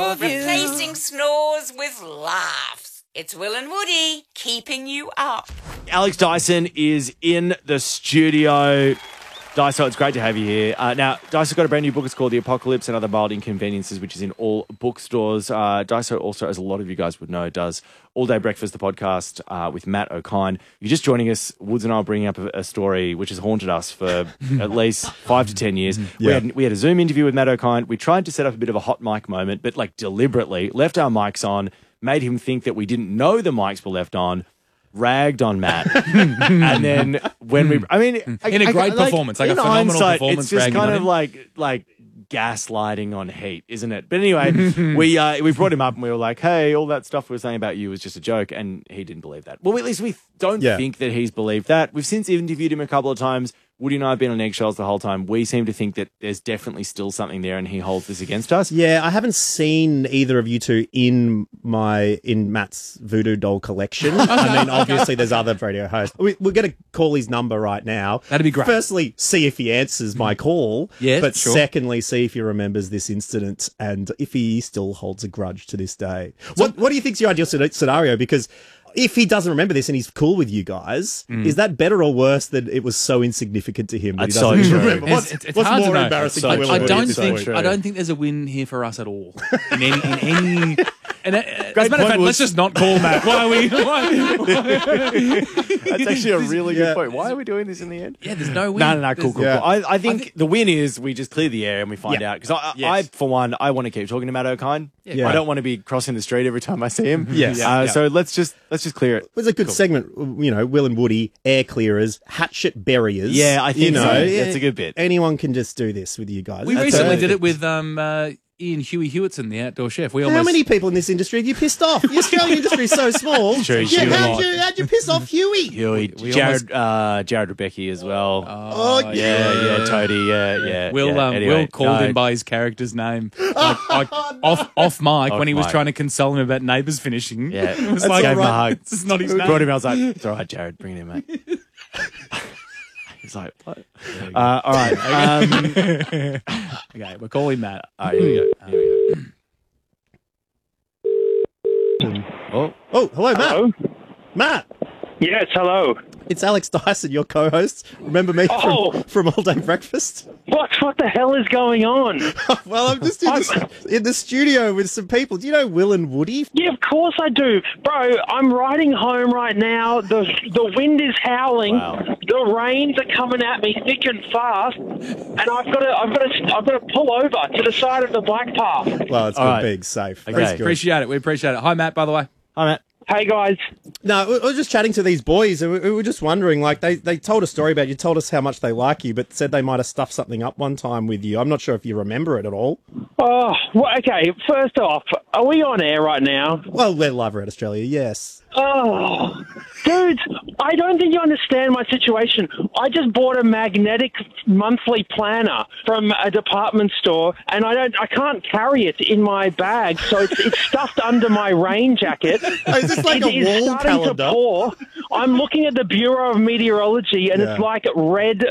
Replacing snores with laughs. It's Will and Woody keeping you up. Alex Dyson is in the studio. Dyson, it's great to have you here. Now, Dyson's got a brand new book. It's called The Apocalypse and Other Mild Inconveniences, which is in all bookstores. Dyson also, as a lot of you guys would know, does All Day Breakfast, the podcast with Matt O'Kine. You're just joining us. Woods and I are bringing up a story which has haunted us for at least 5 to 10 years. Yeah. We had a Zoom interview with Matt O'Kine. We tried to set up a bit of a hot mic moment, but like deliberately left our mics on, made him think that we didn't know the mics were left on, ragged on Matt, and then when we, I mean, in a great performance, like a phenomenal performance. It's just kind of like gaslighting on heat, isn't it? But anyway, we brought him up and we were like, hey, all that stuff we were saying about you was just a joke, and he didn't believe that. Well, at least we don't think that he's believed that. We've since interviewed him a couple of times. Woody and I have been on eggshells the whole time. We seem to think that there's definitely still something there, and he holds this against us. Yeah, I haven't seen either of you two in Matt's voodoo doll collection. I mean, obviously there's other radio hosts. We're going to call his number right now. That'd be great. Firstly, see if he answers my call. Yeah, but sure. secondly, see if he remembers this incident and if he still holds a grudge to this day. What do you think's your ideal scenario? Because if he doesn't remember this and he's cool with you guys, is that better or worse than it was so insignificant to him that he doesn't remember? It's What's hard to more know. embarrassing? I for Will and Woody don't at this think point? I don't think there's a win here for us at all. In any. And as a matter of point, fact, let's just not call Matt. Why are we? That's actually a really good point. Why are we doing this in the end? Yeah, there's no win. No, cool. Yeah. I think the win is we just clear the air and we find out. Because I, for one, I want to keep talking to Matt O'Kine. Yeah. I don't want to be crossing the street every time I see him. Yes. So let's just clear it. It was a good segment, you know, Will and Woody, air clearers, hatchet buriers. Yeah, I think so. yeah, That's a good bit. Anyone can just do this with you guys. We That's recently perfect. did it with Ian Huey Hewitson, the outdoor chef. How many people in this industry have you pissed off? The Australian industry is so small. True, Yeah, Huey. how'd you piss off Huey? Jared Rebecki as well. yeah. Toady, yeah. Will Anyway, Will called him by his character's name off mic when he was mic. trying to console him about Neighbours finishing. Yeah. It was That's like, all right. Gave him a hug. this is not his name. Brought him. I was like, it's all right, Jared, bring it in, mate. He's like, what? All right. Okay, we're calling Matt. All right, here we go. Oh, hello, Matt. Hello? Matt, Yes, hello. it's Alex Dyson, your co-host. Remember me from All Day Breakfast? What the hell is going on? Well, I'm just in the studio with some people. Do you know Will and Woody? Yeah, of course I do. Bro, I'm riding home right now. The wind is howling. Wow. The rains are coming at me thick and fast. And I've got to pull over to the side of the black path. Well, it's All good right. being safe. Okay. That's good. Appreciate it. We appreciate it. Hi, Matt, by the way. Hi, Matt. Hey guys. No, we were just chatting to these boys, and we were just wondering, like, they told a story about you, told us how much they like you, but said they might have stuffed something up one time with you. I'm not sure if you remember it at all. Oh, well, okay. First off, are we on air right now? Well, we're live at Australia, yes. Oh, dude, I don't think you understand my situation. I just bought a magnetic monthly planner from a department store, and I can't carry it in my bag, so it's stuffed under my rain jacket. Oh, is this like It a is wall starting calendar? to pour. I'm looking at the Bureau of Meteorology, and Yeah. it's like red